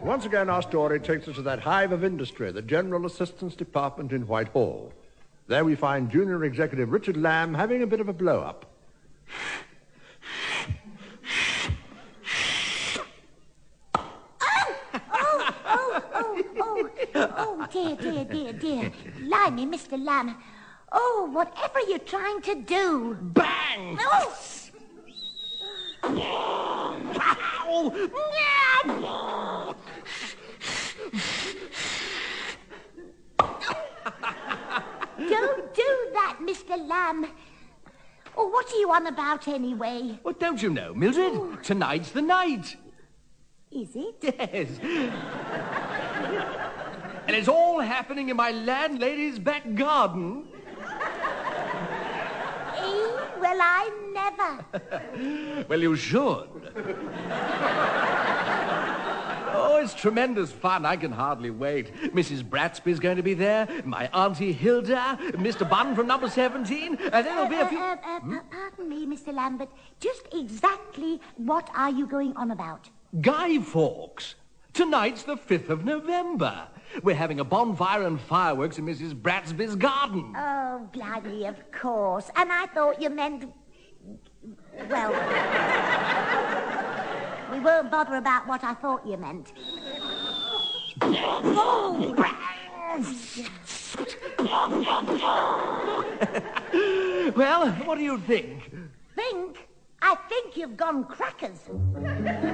Once again, our story takes us to that hive of industry, the General Assistance Department in Whitehall. There we find Junior Executive Richard Lamb having a bit of a blow-up. Oh, dear. Blimey, Mr. Lamb. Oh, whatever you're trying to do. Bang! Oh! Don't do that, Mr. Lamb. Oh, what are you on about anyway? Well, don't you know, Mildred? Oh. Tonight's the night. Is it? Yes. And it's all happening in my landlady's back garden. Well, I never. Well, you should. Oh, it's tremendous fun. I can hardly wait. Mrs. Bratsby's going to be there, my Auntie Hilda, Mr. Bunn from number 17, and then there'll be a few... Pardon me, Mr. Lambert. Just exactly what are you going on about? Guy Fawkes. Tonight's the 5th of November. We're having a bonfire and fireworks in Mrs. Bratsby's garden. Oh, blimey, of course. And I thought you meant... Well... we won't bother about what I thought you meant. Well, what do you think? Think? I think you've gone crackers.